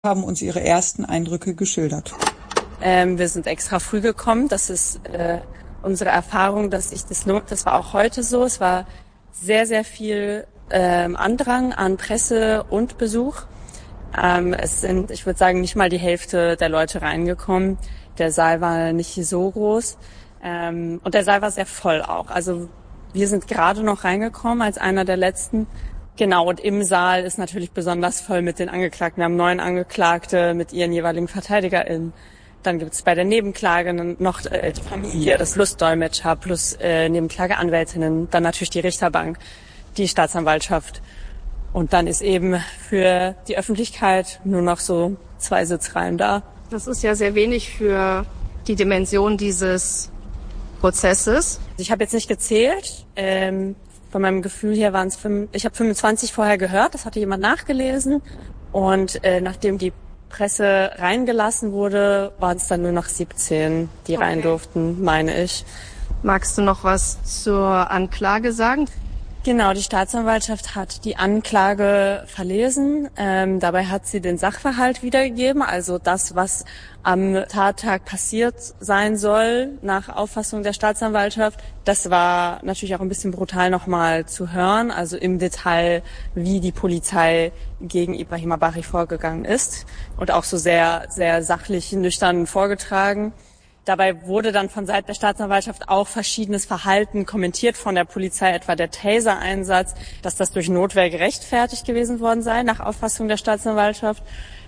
haben uns ihre ersten Eindrücke geschildert. Wir sind extra früh gekommen. Das ist unsere Erfahrung, dass das war auch heute so. Es war sehr, sehr viel Andrang an Presse und Besuch. Es sind, ich würde sagen, nicht mal die Hälfte der Leute reingekommen. Der Saal war nicht so groß. Und der Saal war sehr voll auch. Also wir sind gerade noch reingekommen als einer der letzten. Genau, und im Saal ist natürlich besonders voll mit den Angeklagten. Wir haben 9 Angeklagte mit ihren jeweiligen VerteidigerInnen. Dann gibt es bei der Nebenklage noch die Familie, das Lustdolmetscher plus Nebenklageanwältinnen, dann natürlich die Richterbank, die Staatsanwaltschaft. Und dann ist eben für die Öffentlichkeit nur noch so 2 Sitzreihen da. Das ist ja sehr wenig für die Dimension dieses Prozesses. Ich habe jetzt nicht gezählt. Von meinem Gefühl her waren es ich habe 25 vorher gehört, das hatte jemand nachgelesen. Und nachdem die Presse reingelassen wurde, waren es dann nur noch 17, die rein durften, meine ich. Magst du noch was zur Anklage sagen? Genau, die Staatsanwaltschaft hat die Anklage verlesen. Dabei hat sie den Sachverhalt wiedergegeben, also das, was am Tattag passiert sein soll, nach Auffassung der Staatsanwaltschaft. Das war natürlich auch ein bisschen brutal nochmal zu hören, also im Detail, wie die Polizei gegen Ibrahima Bari vorgegangen ist und auch so sehr, sehr sachlich, nüchtern vorgetragen. Dabei wurde dann von Seiten der Staatsanwaltschaft auch verschiedenes Verhalten kommentiert von der Polizei, etwa der Taser-Einsatz, dass das durch Notwehr gerechtfertigt gewesen worden sei, nach Auffassung der Staatsanwaltschaft.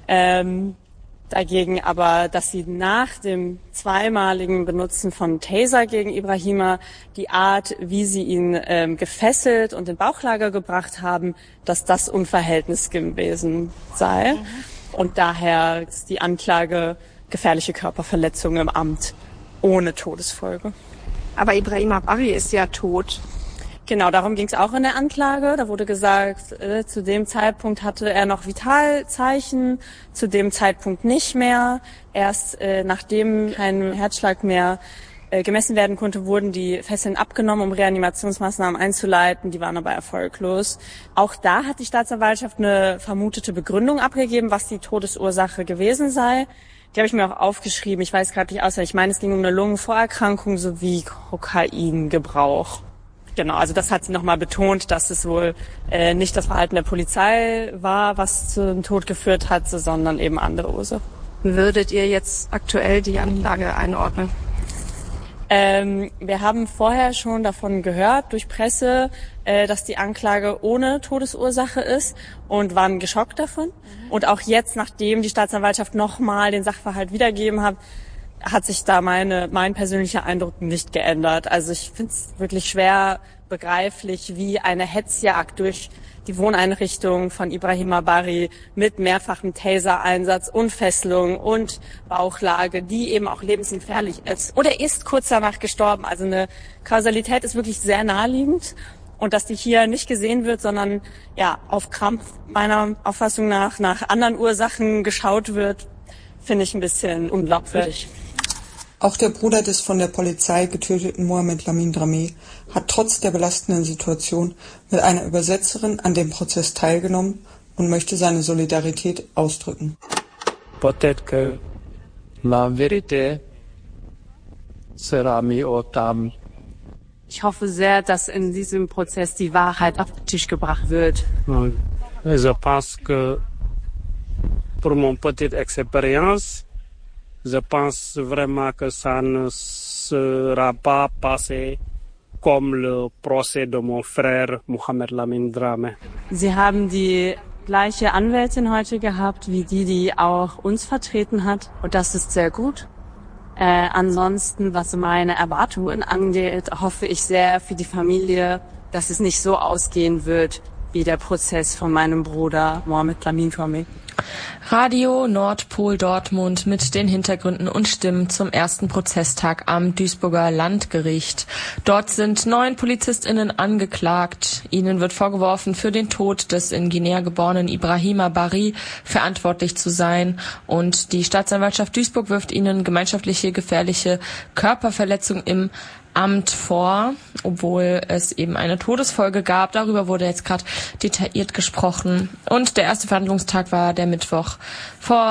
Dagegen aber, dass sie nach dem zweimaligen Benutzen von Taser gegen Ibrahima die Art, wie sie ihn gefesselt und in Bauchlage gebracht haben, dass das unverhältnismäßig gewesen sei. Und daher ist die Anklage gefährliche Körperverletzung im Amt ohne Todesfolge. Aber Ibrahima Bari ist ja tot. Genau, darum ging es auch in der Anklage. Da wurde gesagt, zu dem Zeitpunkt hatte er noch Vitalzeichen, zu dem Zeitpunkt nicht mehr. Erst nachdem kein Herzschlag mehr gemessen werden konnte, wurden die Fesseln abgenommen, um Reanimationsmaßnahmen einzuleiten. Die waren aber erfolglos. Auch da hat die Staatsanwaltschaft eine vermutete Begründung abgegeben, was die Todesursache gewesen sei. Die habe ich mir auch aufgeschrieben. Ich weiß gerade nicht auswendig. Ich meine, es ging um eine Lungenvorerkrankung sowie Kokaingebrauch. Genau, also das hat sie nochmal betont, dass es wohl nicht das Verhalten der Polizei war, was zum Tod geführt hat, sondern eben andere Ursachen. Würdet ihr jetzt aktuell die Anklage einordnen? Wir haben vorher schon davon gehört durch Presse, dass die Anklage ohne Todesursache ist und waren geschockt davon. Und auch jetzt, nachdem die Staatsanwaltschaft nochmal den Sachverhalt wiedergegeben hat sich da mein persönlicher Eindruck nicht geändert. Also ich finde es wirklich schwer begreiflich, wie eine Hetzjagd durch die Wohneinrichtung von Ibrahima Bari mit mehrfachem Taser-Einsatz und Fesselung und Bauchlage, die eben auch lebensgefährlich ist. Oder ist kurz danach gestorben. Also eine Kausalität ist wirklich sehr naheliegend. Und dass die hier nicht gesehen wird, sondern ja auf Krampf meiner Auffassung nach anderen Ursachen geschaut wird, finde ich ein bisschen unglaubwürdig. Auch der Bruder des von der Polizei getöteten Mohamed Lamin Dramé hat trotz der belastenden Situation mit einer Übersetzerin an dem Prozess teilgenommen und möchte seine Solidarität ausdrücken. Peut-être que la vérité sera mise au table. Ich hoffe sehr, dass in diesem Prozess die Wahrheit auf den Tisch gebracht wird. Je pense que pour mon petite expérience, je pense vraiment que ça ne sera pas passé comme le procès de mon frère Mohamed Lamin Dramé. Sie haben die gleiche Anwältin heute gehabt, wie die auch uns vertreten hat. Und das ist sehr gut. Ansonsten, was meine Erwartungen angeht, hoffe ich sehr für die Familie, dass es nicht so ausgehen wird wie der Prozess von meinem Bruder Mohamed Lamin Dramé. Radio Nordpol Dortmund mit den Hintergründen und Stimmen zum ersten Prozesstag am Duisburger Landgericht. Dort sind 9 PolizistInnen angeklagt. Ihnen wird vorgeworfen, für den Tod des in Guinea geborenen Ibrahima Bari verantwortlich zu sein. Und die Staatsanwaltschaft Duisburg wirft ihnen gemeinschaftliche gefährliche Körperverletzung im Amt vor, obwohl es eben eine Todesfolge gab. Darüber wurde jetzt gerade detailliert gesprochen. Und der erste Verhandlungstag war der Mittwoch vor